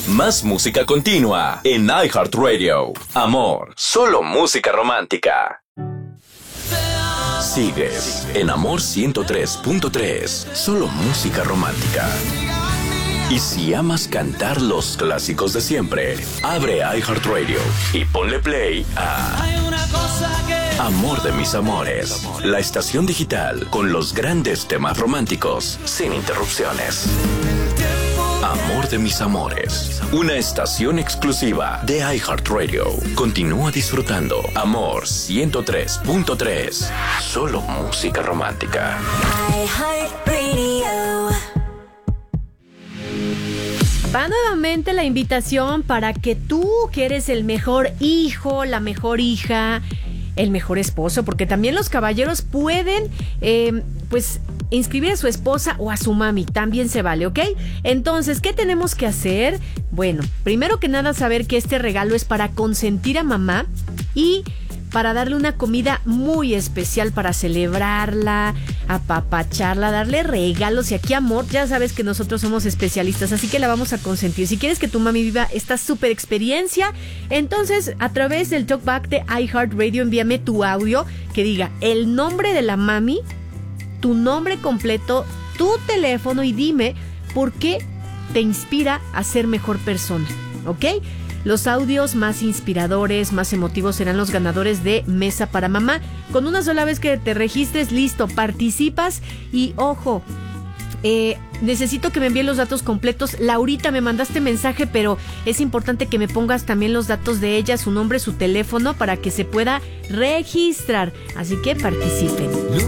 Más música continua en iHeartRadio. Amor, solo música romántica. Sigues en Amor 103.3, solo música romántica. Y si amas cantar los clásicos de siempre, abre iHeartRadio y ponle play a Amor de mis amores, la estación digital con los grandes temas románticos sin interrupciones. Amor de mis amores, una estación exclusiva de iHeartRadio. Continúa disfrutando Amor 103.3, solo música romántica. iHeartRadio. Va nuevamente la invitación para que tú, que eres el mejor hijo, la mejor hija, el mejor esposo, porque también los caballeros pueden, inscribir a su esposa o a su mami, también se vale, ¿ok? Entonces, ¿qué tenemos que hacer? Bueno, primero que nada saber que este regalo es para consentir a mamá y para darle una comida muy especial para celebrarla, apapacharla, darle regalos. Y aquí, amor, ya sabes que nosotros somos especialistas, así que la vamos a consentir. Si quieres que tu mami viva esta súper experiencia, entonces a través del talkback de iHeartRadio envíame tu audio que diga el nombre de la mami, tu nombre completo, tu teléfono y dime por qué te inspira a ser mejor persona, ¿ok? Los audios más inspiradores, más emotivos serán los ganadores de Mesa para Mamá. Con una sola vez que te registres, listo, participas y ojo, necesito que me envíen los datos completos. Laurita, me mandaste mensaje, pero es importante que me pongas también los datos de ella, su nombre, su teléfono, para que se pueda registrar. Así que participen.